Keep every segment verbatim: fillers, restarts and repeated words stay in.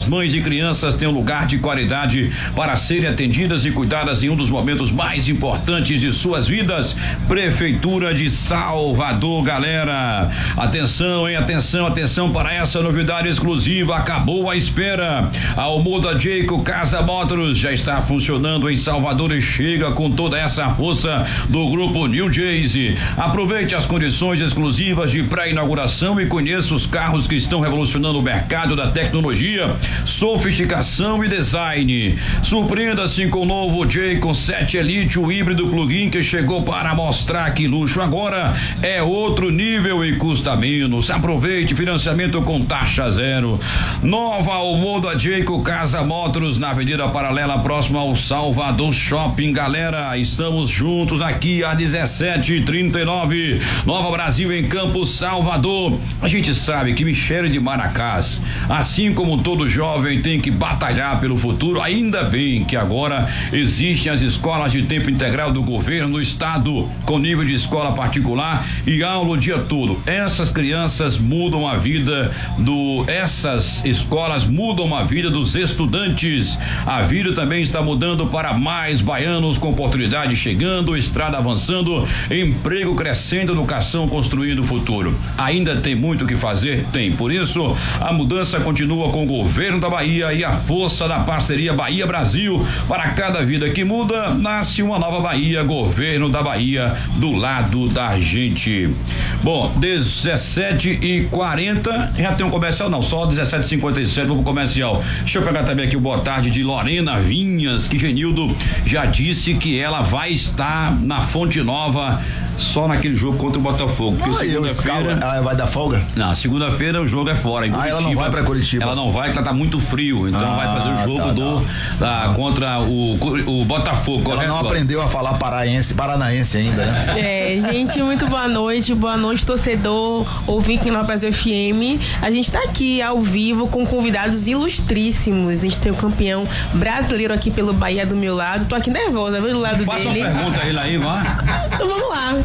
mães e crianças têm um lugar de qualidade para serem atendidas e cuidadas em um dos momentos mais importantes de suas vidas. Prefeitura de Salvador, galera. Atenção, hein? Atenção, atenção para essa novidade exclusiva. Acabou a espera. A Almuda Jayco Casa Motors já está funcionando em Salvador e chega com toda essa força do grupo New Jayce. Aproveite as condições exclusivas de pré-inauguração e conheça os carros que estão revolucionando o mercado da tecnologia, sofisticação e design. Surpreenda-se com o novo Jayco sete Elite, o híbrido plug-in que chegou para mostrar que luxo agora é outro nível e custa menos. Aproveite financiamento com taxa zero. Nova Almuda Jayco Casa Motors na Avenida Paralela, próximo ao Salvador Shopping. Galera, estamos juntos aqui a dezessete e trinta e nove, Nova Brasil em Campos, Salvador. A gente sabe que Michele de Maracás, assim como todo jovem, tem que batalhar pelo futuro. Ainda bem que agora existem as escolas de tempo integral do governo do estado, com nível de escola particular e aula o dia todo. Essas crianças mudam a vida do, essas escolas mudam a vida dos estudantes. A vida também está mudando para mais baianos, com oportunidade chegando, estrada avançando, emprego crescendo, educação construindo o futuro. Ainda tem muito o que fazer? Tem. Por isso, a mudança continua com o governo da Bahia e a força da parceria Bahia-Brasil. Para cada vida que muda, nasce uma nova Bahia. Governo da Bahia do lado da gente. Bom, dezessete e quarenta, já tem um comercial? Não, só dezessete e cinquenta e sete, vamos pro comercial. Deixa eu pegar também aqui o boa tarde de Lorena Vinhas, que Genildo já disse que ela vai estar na Fonte Nova só naquele jogo contra o Botafogo. Porque ah, segunda-feira. Ah, vai dar folga? Não, segunda-feira o jogo é fora. Em ah, ela não vai pra Curitiba? Ela não vai, porque ela tá muito frio. Então ah, vai fazer o jogo tá, do, tá. Da, contra o, o Botafogo. Ela não aprendeu a falar paraense, paranaense ainda, né? É, gente, muito boa noite. Boa noite, torcedor, ouvinte na Brasil F M. A gente tá aqui ao vivo com convidados ilustríssimos. A gente tem o campeão brasileiro aqui pelo Bahia do meu lado. Tô aqui nervosa, viu? Do lado Passa dele. Passa uma pergunta a ele aí, vai. Então vamos lá.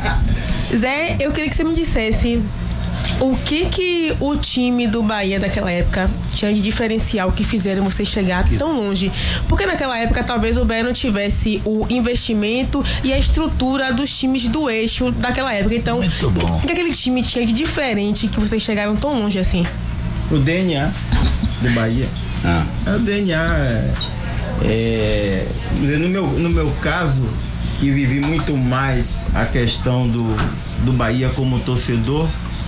Zé, eu queria que você me dissesse o que que o time do Bahia daquela época tinha de diferencial que fizeram você chegar tão longe. Porque naquela época talvez o Bahia não tivesse o investimento e a estrutura dos times do eixo daquela época. Então, muito bom. O que aquele time tinha de diferente que vocês chegaram tão longe assim? O D N A do Bahia. Ah. O D N A é, é, no meu, no meu caso, que vivi muito mais a questão do, do Bahia como torcedor,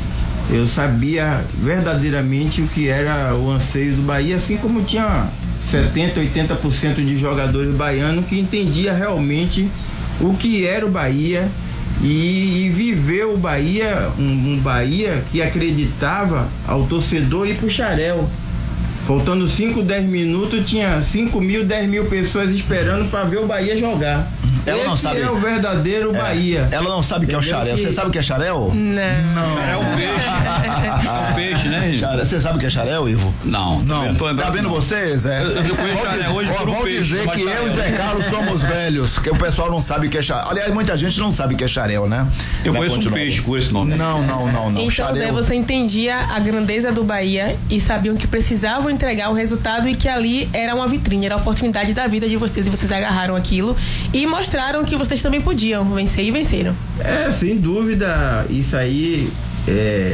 eu sabia verdadeiramente o que era o anseio do Bahia, assim como tinha setenta, oitenta por cento de jogadores baianos que entendia realmente o que era o Bahia e, e viveu o Bahia, um, um Bahia que acreditava ao torcedor ir pro xarel. Faltando cinco, dez minutos, tinha cinco mil, dez mil pessoas esperando para ver o Bahia jogar. Ela Esse não sabe. é o verdadeiro é, Bahia. Ela não sabe o que é o xarel. Você sabe o que é xarel? Não. Não. É o peixe. É o peixe, né? Xarel. Você sabe o que é xarel, Ivo? Não. Não. Tá vendo você, Zé? Eu, eu conheço xarel hoje por um Vamos peixe, dizer que eu e Zé Carlos somos velhos, que o pessoal não sabe o que é xarel. Aliás, muita gente não sabe o que é xarel, né? Eu Na conheço um peixe com esse nome. Não, não, não, não. Então, xarel... Zé, você entendia a grandeza do Bahia e sabiam que precisavam entregar o resultado e que ali era uma vitrine, era a oportunidade da vida de vocês, e vocês agarraram aquilo e mostraram que vocês também podiam vencer e venceram. É, sem dúvida, isso aí é,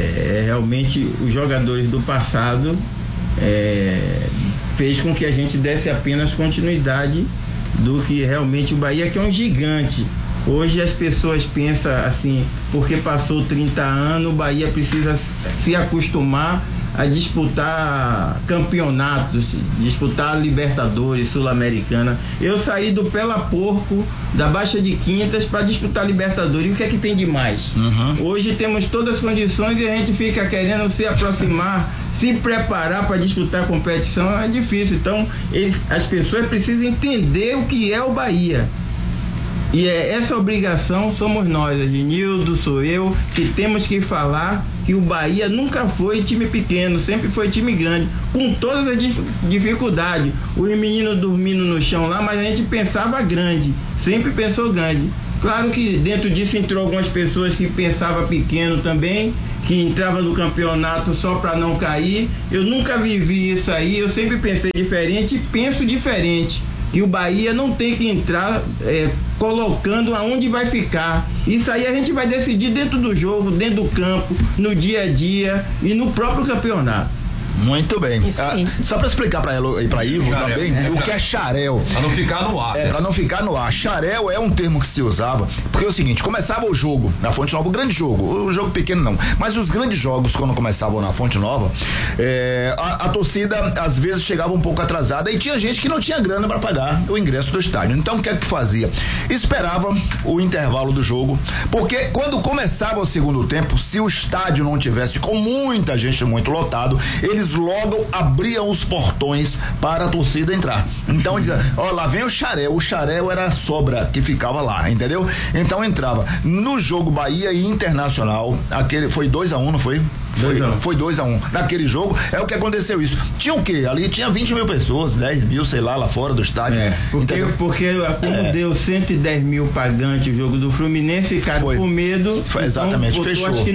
é realmente os jogadores do passado é, fez com que a gente desse apenas continuidade do que realmente o Bahia, que é um gigante. Hoje as pessoas pensam assim, porque passou trinta anos, o Bahia precisa se acostumar a disputar campeonatos, disputar Libertadores, Sul-Americana. Eu saí do Pela Porco, da Baixa de Quintas, para disputar Libertadores. E o que é que tem de mais? Uhum. Hoje temos todas as condições e a gente fica querendo se aproximar, se preparar para disputar a competição, é difícil. Então, eles, as pessoas precisam entender o que é o Bahia. E é essa obrigação somos nós, Agenildo, sou eu, que temos que falar que o Bahia nunca foi time pequeno, sempre foi time grande, com todas as dificuldades. Os meninos dormindo no chão lá, mas a gente pensava grande, sempre pensou grande. Claro que dentro disso entrou algumas pessoas que pensavam pequeno também, que entrava no campeonato só para não cair. Eu nunca vivi isso aí, eu sempre pensei diferente e penso diferente. Que o Bahia não tem que entrar é, colocando aonde vai ficar. Isso aí a gente vai decidir dentro do jogo, dentro do campo, no dia a dia e no próprio campeonato. Muito bem. Ah, só para explicar para ela e para Ivo xarel. também é, o que é xarel. Para não ficar no ar. É, para não ficar no ar. Xarel é um termo que se usava, porque é o seguinte, começava o jogo na Fonte Nova, o grande jogo, o jogo pequeno não, mas os grandes jogos quando começavam na Fonte Nova, é, a, a torcida às vezes chegava um pouco atrasada e tinha gente que não tinha grana para pagar o ingresso do estádio. Então o que é que fazia? Esperava o intervalo do jogo, porque quando começava o segundo tempo, se o estádio não tivesse com muita gente, muito lotado, eles logo abriam os portões para a torcida entrar. Então dizia, ó, lá vem o xarel. O xarel era a sobra que ficava lá, entendeu? Então entrava no jogo Bahia e Internacional, aquele foi dois a um, não foi? Foi, foi dois a um. Naquele jogo, é o que aconteceu isso. Tinha o quê? Ali tinha vinte mil pessoas, dez mil, sei lá, lá fora do estádio. É, porque, porque como é. deu cento e dez mil pagantes o jogo do Fluminense, ficaram foi. com medo. Foi exatamente, então, fechou. Acho que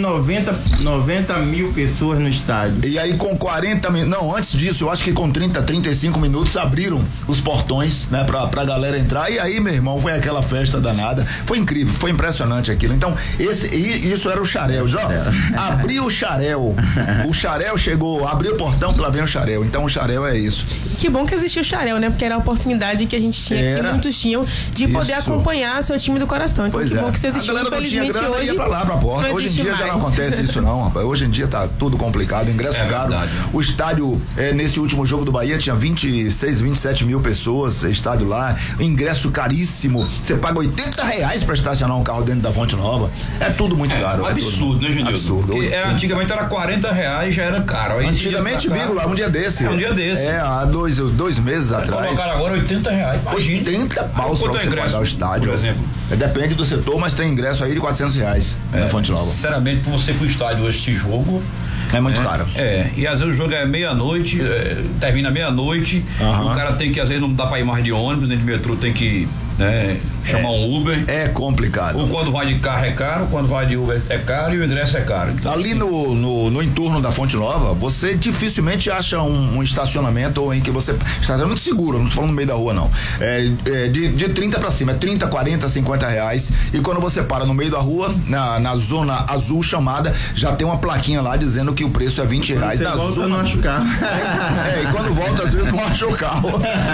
noventa mil pessoas no estádio. E aí com quarenta minutos, não, antes disso, eu acho que com trinta, trinta e cinco minutos abriram os portões, né, pra, pra galera entrar. E aí, meu irmão, foi aquela festa danada. Foi incrível, foi impressionante aquilo. Então, esse, isso era o xarel. Ó, abriu o xarel. O xarel chegou, abriu o portão que lá vem o xarel. Então o xarel é isso. Que bom que existia o xarel, né? Porque era a oportunidade que a gente tinha, era. que muitos tinham, de isso. poder acompanhar seu time do coração. Então pois que é. bom que isso existiu. Infelizmente grana, hoje ia pra lá, pra porta. Hoje em dia mais. já não acontece isso não, rapaz. Hoje em dia tá tudo complicado, ingresso é caro. Verdade. O estádio, é, nesse último jogo do Bahia, tinha vinte e seis, vinte e sete mil pessoas, estádio lá, ingresso caríssimo. Você paga oitenta reais pra estacionar um carro dentro da Fonte Nova. É tudo muito é, caro. Um absurdo, é né, Genildo? Absurdo. Era, antigamente era quarenta reais, já era caro. Aí Antigamente, vírgula, um dia desse. É, um dia desse. É, há dois, dois meses é, atrás. Colocaram agora oitenta reais. Imagina. oitenta paus pra você pagar o estádio. Por exemplo. É, depende do setor, mas tem ingresso aí de quatrocentos reais é, na Fonte Nova. Sinceramente, pra você ir pro estádio hoje, esse jogo. É muito é, caro. É, e às vezes o jogo é meia-noite, é, termina meia-noite, uhum. o cara tem que, às vezes não dá pra ir mais de ônibus, nem de metrô, tem que né, chamar é, um Uber. É complicado. Ou quando vai de carro é caro, quando vai de Uber é caro e o ingresso é caro. Então, ali assim, no, no, no entorno da Fonte Nova, você dificilmente acha um, um estacionamento em que você. Estacionamento seguro, não tô falando no meio da rua, não. É, é de, de trinta pra cima, é trinta, quarenta, cinquenta reais. E quando você para no meio da rua, na, na zona azul chamada, já tem uma plaquinha lá dizendo que o preço é vinte reais. Você na volta, zona. Não acha o carro. É, e quando volta, às vezes não acha o carro.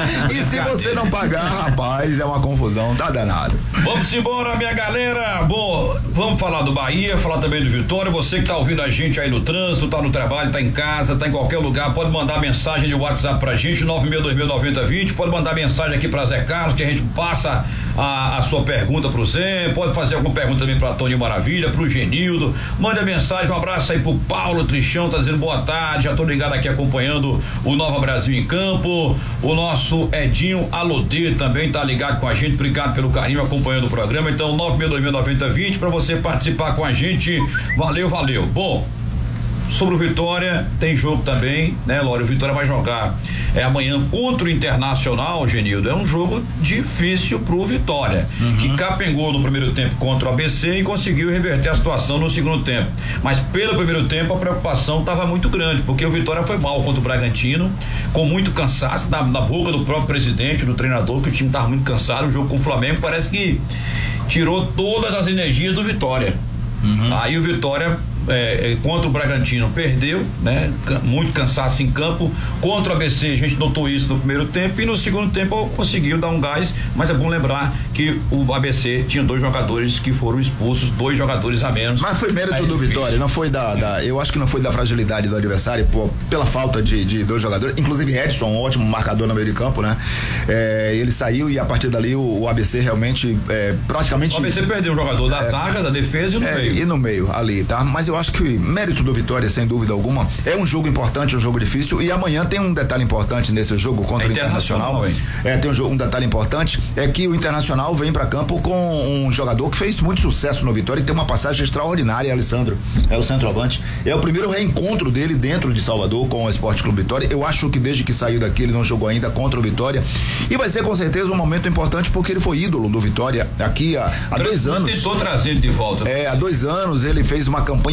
E se você não pagar, rapaz, é uma confusão, tá danado. Vamos embora, minha galera. Bom, vamos falar do Bahia, falar também do Vitória. Você que tá ouvindo a gente aí no trânsito, tá no trabalho, tá em casa, tá em qualquer lugar, pode mandar mensagem de WhatsApp pra gente, nove seis dois mil, nove zero dois zero. Pode mandar mensagem aqui pra Zé Carlos, que a gente passa a, a sua pergunta pro Zé. Pode fazer alguma pergunta também pra Tony Maravilha, pro Genildo. Manda mensagem, um abraço aí pro Paulo Trichão, tá dizendo boa tarde. Já tô ligado aqui acompanhando o Nova Brasil em Campo. O nosso Edinho Alodê também tá ligado com a gente. Obrigado pelo carinho acompanhando o programa. Então, nove seis dois mil, nove zero dois zero para você participar com a gente. Valeu, valeu. Bom, sobre o Vitória, tem jogo também, né, Lório? O Vitória vai jogar é amanhã contra o Internacional, Genildo. É um jogo difícil pro Vitória, uhum. que capengou no primeiro tempo contra o A B C e conseguiu reverter a situação no segundo tempo. Mas pelo primeiro tempo a preocupação estava muito grande, porque o Vitória foi mal contra o Bragantino, com muito cansaço na, na boca do próprio presidente, do treinador, que o time estava muito cansado. O jogo com o Flamengo parece que tirou todas as energias do Vitória. Uhum. Aí o Vitória É, contra o Bragantino perdeu, né? Muito cansaço em campo. Contra o A B C a gente notou isso no primeiro tempo e no segundo tempo conseguiu dar um gás, mas é bom lembrar que o A B C tinha dois jogadores que foram expulsos, dois jogadores a menos. Mas foi mérito do difícil. Vitória, não foi da, da, eu acho que não foi da fragilidade do adversário, pô, pela falta de, de dois jogadores, inclusive Edson, um ótimo marcador no meio de campo, né? É, ele saiu e a partir dali o, o A B C realmente é, praticamente. O A B C perdeu um jogador da é, zaga, da defesa e no é, meio. E no meio ali, tá? Mas eu acho que mérito do Vitória, sem dúvida alguma. É um jogo importante, um jogo difícil. E amanhã tem um detalhe importante nesse jogo contra é o Internacional. Internacional é, tem um, jogo, um detalhe importante, é que o Internacional vem pra campo com um jogador que fez muito sucesso no Vitória e tem uma passagem extraordinária, Alessandro. É o centroavante. É o primeiro reencontro dele dentro de Salvador com o Esporte Clube Vitória. Eu acho que desde que saiu daqui ele não jogou ainda contra o Vitória. E vai ser com certeza um momento importante porque ele foi ídolo do Vitória aqui há, há dois anos. Tentou trazer ele de volta. É, há dois anos ele fez uma campanha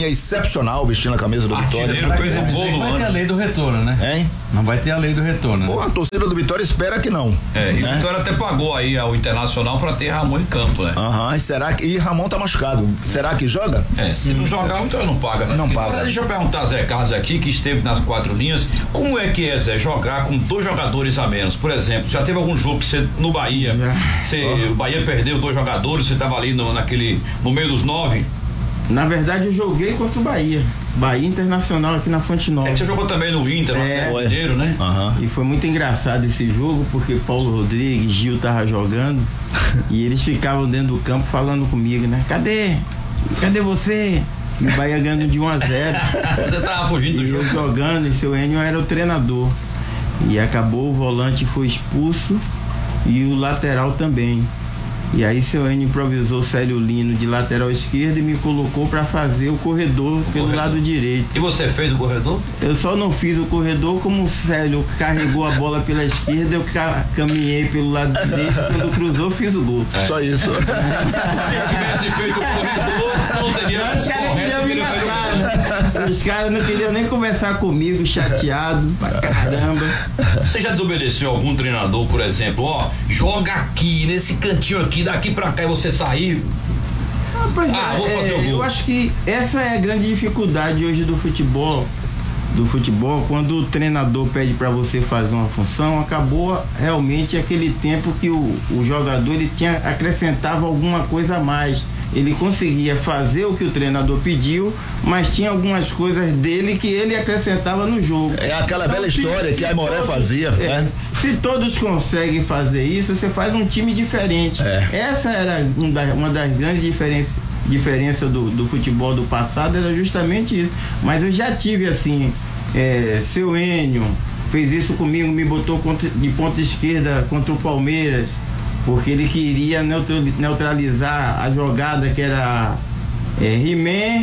excepcional vestindo a camisa do Vitória. Fez um gol no vai ter a ano. lei do retorno, né? Hein? Não vai ter a lei do retorno. Pô, Né? a torcida do Vitória espera que não. É, e né? o Vitória até pagou aí ao Internacional pra ter Ramon em campo, né? Aham, e será que. E Ramon tá machucado. Será que joga? É, se não jogar, o Vitória não paga, né? Não paga. Agora, deixa eu perguntar a Zé Carlos aqui, que esteve nas quatro linhas, como é que é, Zé, jogar com dois jogadores a menos? Por exemplo, já teve algum jogo que você, no Bahia, você, oh. o Bahia perdeu dois jogadores, você tava ali no, naquele, no meio dos nove? Na verdade, eu joguei contra o Bahia. Bahia Internacional aqui na Fonte Nova. É que você jogou também no Inter, no é, Mineiro, né? Uhum. E foi muito engraçado esse jogo, porque Paulo Rodrigues, Gil tava jogando e eles ficavam dentro do campo falando comigo, né? Cadê? Cadê você? E o Bahia ganhando de um a zero. Você tava fugindo do e jogo. eu jogando, e seu Enio era o treinador. E acabou, o volante foi expulso e o lateral também. E aí seu Enio improvisou o Célio Lino de lateral esquerdo e me colocou para fazer o corredor o pelo corredor. lado direito. E você fez o corredor? Eu só não fiz o corredor, como o Célio carregou a bola pela esquerda, eu ca caminhei pelo lado direito, quando cruzou fiz o gol. É. Só isso. Se eu tivesse feito o corredor, não teria Os caras queriam me matar, né? Os caras não queriam nem conversar comigo, chateado pra caramba. Você já desobedeceu algum treinador, por exemplo? Ó, joga aqui, nesse cantinho aqui, daqui pra cá e você sair? Ah, pois ah é, vou fazer é, o gol. Eu acho que essa é a grande dificuldade hoje do futebol. Do futebol, quando o treinador pede para você fazer uma função, acabou realmente aquele tempo que o, o jogador ele tinha, acrescentava alguma coisa a mais. Ele conseguia fazer o que o treinador pediu, mas tinha algumas coisas dele que ele acrescentava no jogo. É aquela então, bela história se, que a Aimoré todos, fazia. É, né? Se todos conseguem fazer isso, você faz um time diferente. É. Essa era um da, uma das grandes diferenças diferença do, do futebol do passado, era justamente isso. Mas eu já tive assim, é, seu Enio fez isso comigo, me botou contra, de ponta esquerda contra o Palmeiras, porque ele queria neutralizar a jogada que era é, He-Man,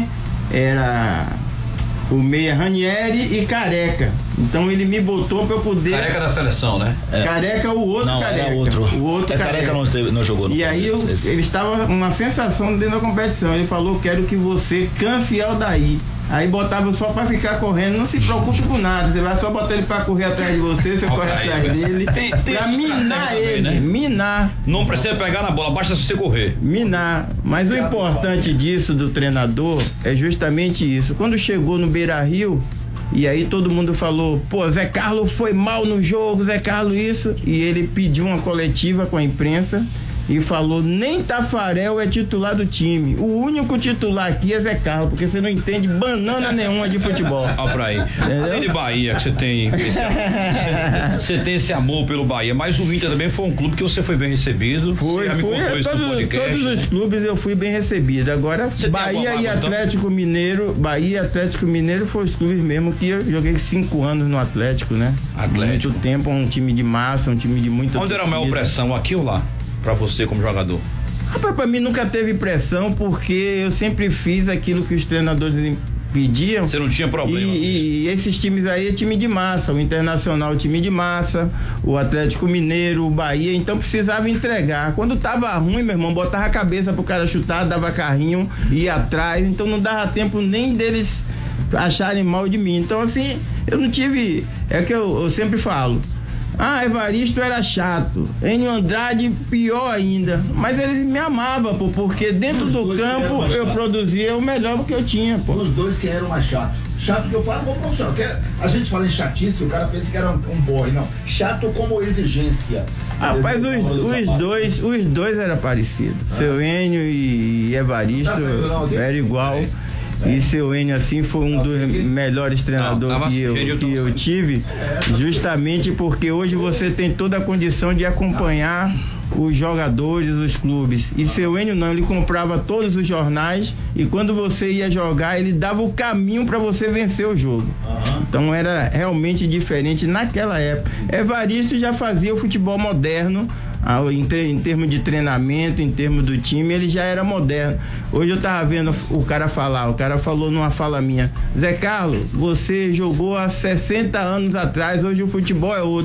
era o meia Ranieri e Careca. Então ele me botou para eu poder. Careca da seleção, né? É. Careca o outro não, Careca. É outro. O outro é, Careca. Careca não, teve, não jogou. No e aí eu, ele estava uma sensação dentro da competição. Ele falou: quero que você canse Aldair. Aí botava só pra ficar correndo, não se preocupe com nada. Você vai só botar ele pra correr atrás de você, você Olha corre aí, atrás né? dele. Tem, tem pra minar também, ele, né? minar. Não precisa pegar na bola, basta você correr. Minar. Mas o importante disso do treinador é justamente isso. Quando chegou no Beira-Rio, e aí todo mundo falou: pô, Zé Carlos foi mal no jogo, Zé Carlos isso. E ele pediu uma coletiva com a imprensa e falou: nem Tafarel é titular do time. O único titular aqui é Zé Carlos, porque você não entende banana nenhuma de futebol. Olha pra aí. Além de Bahia, que você tem esse, você, você tem esse amor pelo Bahia, mas o Inter também foi um clube que você foi bem recebido. Foi, você foi. Isso Todo, podcast, todos né? os clubes eu fui bem recebido. Agora, Você Bahia e Atlético Mineiro, Bahia e Atlético Mineiro foi os clubes mesmo que eu joguei cinco anos no Atlético, né? Atlético. Muito tempo, um time de massa, um time de muita Onde era a maior pressão, aqui ou lá? Pra você como jogador? Rapaz, pra mim nunca teve pressão, porque eu sempre fiz aquilo que os treinadores pediam. Você não tinha problema. E, e, e esses times aí é time de massa. O Internacional time de massa, o Atlético Mineiro, o Bahia, então precisava entregar. Quando tava ruim, meu irmão, botava a cabeça pro cara chutar, dava carrinho, ia atrás, então não dava tempo nem deles acharem mal de mim. Então assim, eu não tive, é que eu, eu sempre falo: ah, Evaristo era chato, Enio Andrade pior ainda, mas eles me amavam, pô, porque dentro do campo eu produzia o melhor que eu tinha, pô. Os dois que eram mais chato. Chato que eu falo como profissional, que a gente fala em chatice, o cara pensa que era um, um boy, não. Chato como exigência. Rapaz, os, os dois, os dois eram parecidos. Ah. Seu Enio e Evaristo era igual. E seu Enio assim foi um dos melhores treinadores não, que, eu, que eu tive, justamente porque hoje você tem toda a condição de acompanhar os jogadores, os clubes. E seu Enio não, ele comprava todos os jornais e quando você ia jogar, ele dava o caminho para você vencer o jogo. Então era realmente diferente naquela época. Evaristo já fazia o futebol moderno. Em, ter, em termos de treinamento, em termos do time, ele já era moderno. Hoje eu tava vendo o cara falar, o cara falou numa fala minha: Zé Carlos, você jogou há sessenta anos atrás, hoje o futebol é outro.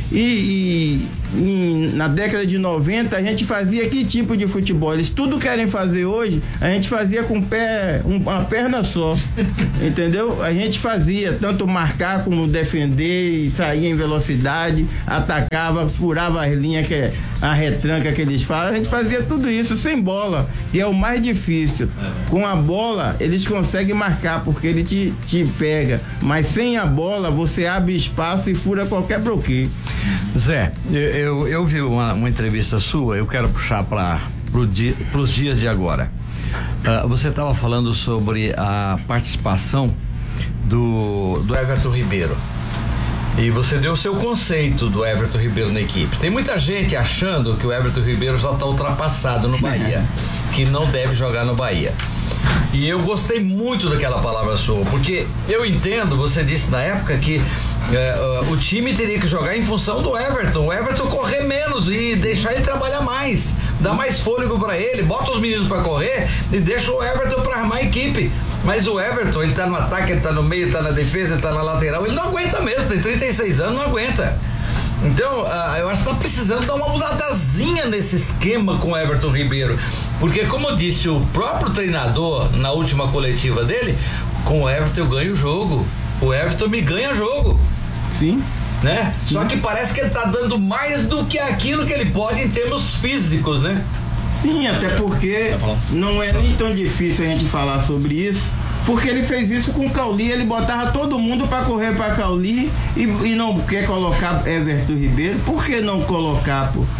E, e, e na década de noventa a gente fazia que tipo de futebol? Eles tudo querem fazer hoje, a gente fazia com pé, um, uma perna só, entendeu? A gente fazia tanto marcar como defender, e saía em velocidade, atacava, furava as linhas, que é a retranca que eles falam. A gente fazia tudo isso sem bola, que é o mais difícil. Com a bola eles conseguem marcar porque ele te, te pega, mas sem a bola você abre espaço e fura qualquer bloqueio. Zé, eu, eu, eu vi uma, uma entrevista sua, eu quero puxar para pro dia, os dias de agora. Uh, você estava falando sobre a participação do, do Everton Ribeiro. E você deu o seu conceito do Everton Ribeiro na equipe. Tem muita gente achando que o Everton Ribeiro já está ultrapassado no Bahia, que não deve jogar no Bahia. E eu gostei muito daquela palavra sua, porque eu entendo, você disse na época que é, uh, o time teria que jogar em função do Everton, o Everton correr menos e deixar ele trabalhar mais, dar mais fôlego para ele, bota os meninos para correr e deixa o Everton para armar a equipe. Mas o Everton, ele tá no ataque, ele tá no meio, ele tá na defesa, ele tá na lateral, ele não aguenta mesmo, tem trinta e seis anos, não aguenta. Então, uh, eu acho que tá precisando dar uma mudadazinha nesse esquema com o Everton Ribeiro, porque como disse o próprio treinador na última coletiva dele, com o Everton eu ganho o jogo, o Everton me ganha jogo. Sim. Né? Sim. Só que parece que ele tá dando mais do que aquilo que ele pode em termos físicos, né? Sim, até porque não é nem tão difícil a gente falar sobre isso, porque ele fez isso com o Cauli, ele botava todo mundo para correr para Cauli e, e não quer colocar Everton Ribeiro. Por que não colocar, pô?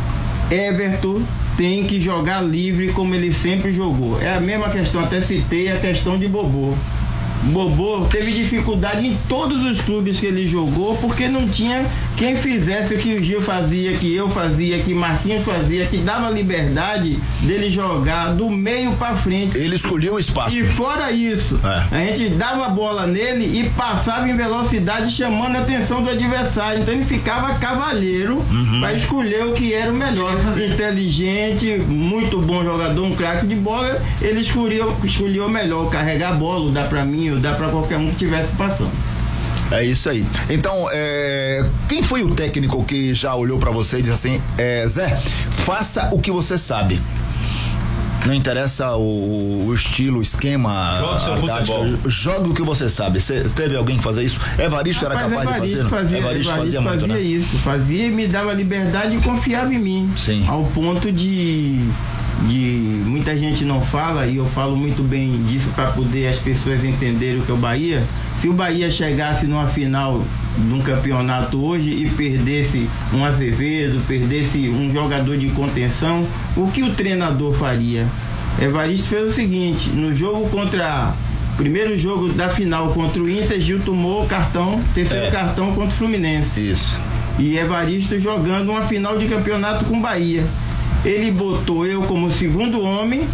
Everton tem que jogar livre como ele sempre jogou. É a mesma questão, até citei a questão de Bobô. Bobô teve dificuldade em todos os clubes que ele jogou, porque não tinha quem fizesse o que o Gil fazia, que eu fazia, que Marquinhos fazia, que dava liberdade dele jogar do meio pra frente. Ele escolheu o espaço. E fora isso, é. a gente dava a bola nele e passava em velocidade chamando a atenção do adversário. Então ele ficava cavalheiro uhum. para escolher o que era o melhor. Inteligente, muito bom jogador, um craque de bola. Ele escolheu, escolheu o melhor, carregar a bola, dá pra mim, dá pra qualquer um que estivesse passando. É isso aí. Então, é, quem foi o técnico que já olhou pra você e disse assim, é, Zé, faça o que você sabe. Não interessa o, o estilo, o esquema, joga seu tática, joga o que você sabe. Cê, teve alguém que fazia isso? Evaristo Rapaz, era capaz Evaristo de fazer? Fazia, Evaristo, Evaristo fazia, fazia muito, né? isso, fazia e me dava liberdade e confiava em mim. Sim. Ao ponto de, de muita gente não fala, e eu falo muito bem disso para poder as pessoas entenderem o que é o Bahia. Se o Bahia chegasse numa final de um campeonato hoje e perdesse um Azevedo, perdesse um jogador de contenção, o que o treinador faria? Evaristo fez o seguinte: no jogo contra primeiro jogo da final contra o Inter, Gil tomou o cartão, terceiro é. cartão contra o Fluminense. Isso. E Evaristo jogando uma final de campeonato com o Bahia. Ele botou eu como segundo homem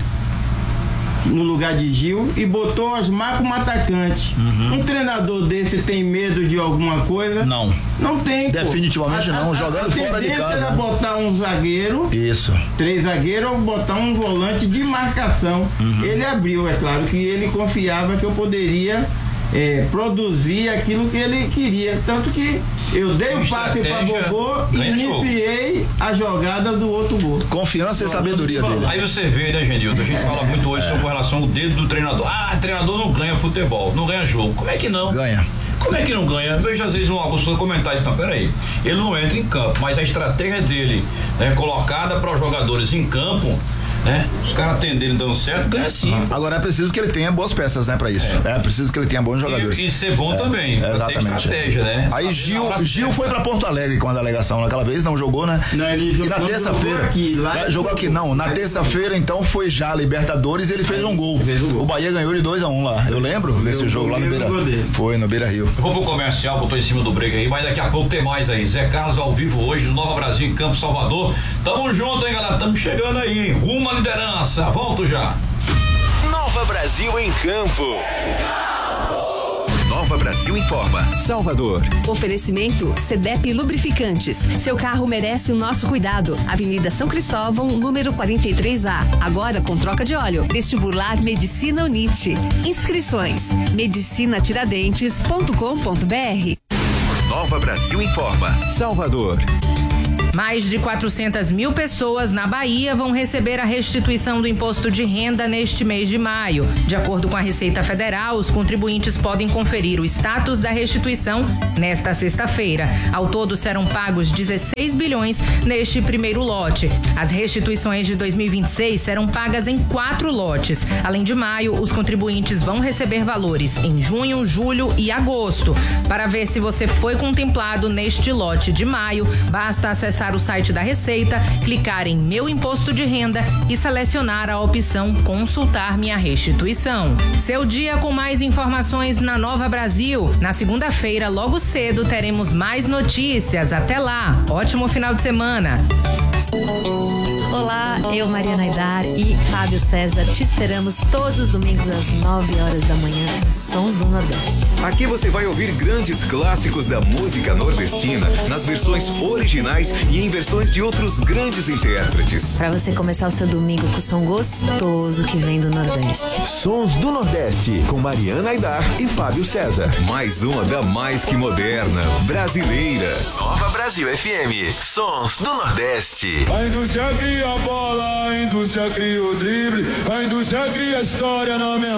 no lugar de Gil e botou Osmar como atacante. Uhum. Um treinador desse tem medo de alguma coisa? Não. Não tem, definitivamente pô. não, a, jogando a fora de casa. era botar um zagueiro. Isso. Três zagueiros ou botar um volante de marcação. Uhum. Ele abriu, é claro que ele confiava que eu poderia é, produzir aquilo que ele queria. Tanto que eu dei o um passe para Bobô e iniciei jogo. a jogada do outro gol. Confiança e sabedoria dele. Aí você vê, né, Genildo? A gente é, fala muito hoje é. sobre relação ao dedo do treinador. Ah, treinador não ganha futebol, não ganha jogo. Como é que não? Ganha. Como é que não ganha? Veja às vezes algumas pessoas comentar isso. Não, peraí. Ele não entra em campo, mas a estratégia dele, né, colocada para os jogadores em campo, né? Os caras atenderem dando certo, ganha sim. Uhum. Agora é preciso que ele tenha boas peças, né, pra isso. É, é preciso que ele tenha bons jogadores. E, e ser bom é, também. É, exatamente. Estratégia, né? Aí Gil, Gil foi pra Porto Alegre com a delegação naquela vez, não jogou, né? Não, ele jogou, e na terça-feira. Jogou aqui, lá jogou aqui, não. Na terça-feira, então, foi já a Libertadores e ele fez um gol. Fez um gol. O Bahia ganhou de dois a um lá. Eu lembro desse jogo lá no Beira Rio. Foi no Beira Rio. Eu vou pro comercial, botou em cima do break aí, mas daqui a pouco tem mais aí. Zé Carlos ao vivo hoje no Nova Brasil, em Campo Salvador. Tamo junto, hein, galera? Tamo chegando aí, hein? Rumo à liderança. Volto já. Nova Brasil em Campo. Nova Brasil informa. Salvador. Oferecimento Cedep Lubrificantes. Seu carro merece o nosso cuidado. Avenida São Cristóvão, número quarenta e três A. Agora com troca de óleo. Vestibular Medicina Unite. Inscrições: medicina tiradentes ponto com ponto br. Nova Nova Brasil Informa, Salvador. Mais de quatrocentas mil pessoas na Bahia vão receber a restituição do imposto de renda neste mês de maio. De acordo com a Receita Federal, os contribuintes podem conferir o status da restituição nesta sexta-feira. Ao todo, serão pagos dezesseis bilhões neste primeiro lote. As restituições de dois mil e vinte e seis serão pagas em quatro lotes. Além de maio, os contribuintes vão receber valores em junho, julho e agosto. Para ver se você foi contemplado neste lote de maio, basta acessar o site da Receita, clicar em Meu Imposto de Renda e selecionar a opção Consultar Minha Restituição. Seu dia com mais informações na Nova Brasil. Na segunda-feira, logo cedo, teremos mais notícias. Até lá. Ótimo final de semana. Olá, eu, Mariana Aidar e Fábio César te esperamos todos os domingos às nove horas da manhã, Sons do Nordeste. Aqui você vai ouvir grandes clássicos da música nordestina nas versões originais e em versões de outros grandes intérpretes. Para você começar o seu domingo com o som gostoso que vem do Nordeste. Sons do Nordeste, com Mariana Aidar e Fábio César. Mais uma da mais que moderna, brasileira. Nova Brasil F M, Sons do Nordeste. A indústria cria a bola, a indústria cria o drible, a indústria cria a história na minha